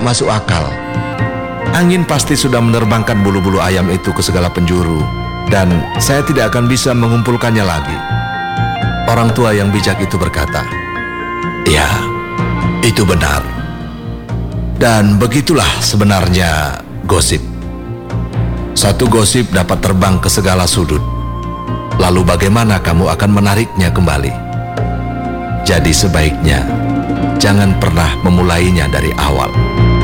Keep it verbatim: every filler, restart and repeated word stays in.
masuk akal. Angin pasti sudah menerbangkan bulu-bulu ayam itu ke segala penjuru, dan saya tidak akan bisa mengumpulkannya lagi. Orang tua yang bijak itu berkata, "Ya, itu benar. Dan begitulah sebenarnya gosip. Satu gosip dapat terbang ke segala sudut. Lalu bagaimana kamu akan menariknya kembali? Jadi sebaiknya jangan pernah memulainya dari awal."